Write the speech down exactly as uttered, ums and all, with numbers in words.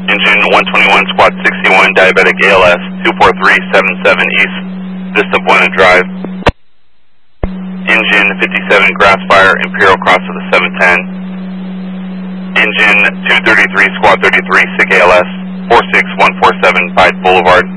Engine one twenty-one, Squad sixty-one, Diabetic A L S, two four three seven seven East Vista Buena Drive. Engine fifty-seven, Grassfire, Imperial Cross to the seven ten. Engine two thirty-three, Squad thirty-three, SIG A L S, four six one four seven, Pike Boulevard.